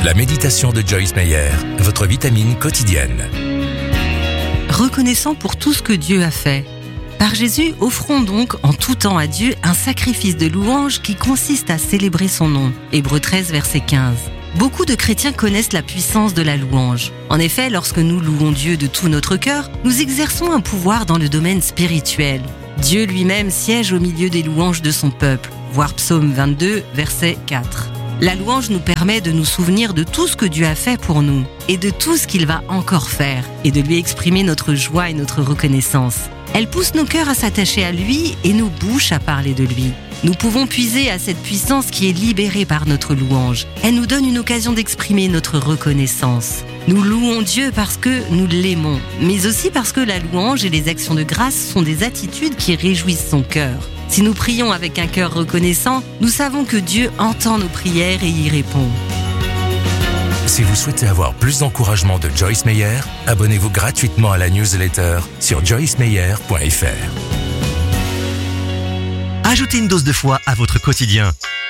La méditation de Joyce Meyer, votre vitamine quotidienne. Reconnaissant pour tout ce que Dieu a fait. Par Jésus, offrons donc en tout temps à Dieu un sacrifice de louange qui consiste à célébrer son nom. Hébreux 13, verset 15. Beaucoup de chrétiens connaissent la puissance de la louange. En effet, lorsque nous louons Dieu de tout notre cœur, nous exerçons un pouvoir dans le domaine spirituel. Dieu lui-même siège au milieu des louanges de son peuple. Voir Psaume 22, verset 4. La louange nous permet de nous souvenir de tout ce que Dieu a fait pour nous et de tout ce qu'il va encore faire et de lui exprimer notre joie et notre reconnaissance. Elle pousse nos cœurs à s'attacher à lui et nos bouches à parler de lui. Nous pouvons puiser à cette puissance qui est libérée par notre louange. Elle nous donne une occasion d'exprimer notre reconnaissance. Nous louons Dieu parce que nous l'aimons, mais aussi parce que la louange et les actions de grâce sont des attitudes qui réjouissent son cœur. Si nous prions avec un cœur reconnaissant, nous savons que Dieu entend nos prières et y répond. Si vous souhaitez avoir plus d'encouragement de Joyce Meyer, abonnez-vous gratuitement à la newsletter sur joycemeyer.fr. Ajoutez une dose de foi à votre quotidien.